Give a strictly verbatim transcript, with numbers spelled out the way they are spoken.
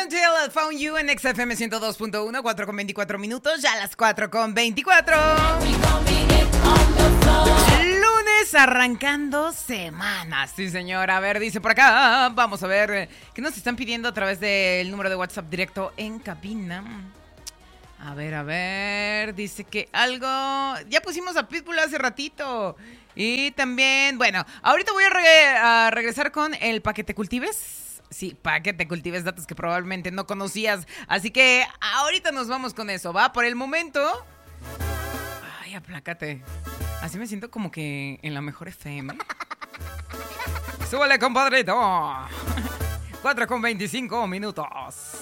Until I Found You en X F M ciento dos punto uno, cuatro con veinticuatro minutos, ya a las cuatro con veinticuatro. Lunes arrancando semana, sí señor. A ver, dice por acá, vamos a ver, ¿qué nos están pidiendo a través del número de WhatsApp directo en cabina? A ver, a ver, dice que algo... Ya pusimos a Pitbull hace ratito. Y también, bueno, ahorita voy a, re- a regresar con el Pa' que te cultives. Sí, para que te cultives datos que probablemente no conocías. Así que ahorita nos vamos con eso, ¿va? Por el momento... Ay, aplácate. Así me siento como que en la mejor F M. ¡Súbale, compadrito! cuatro con veinticinco minutos.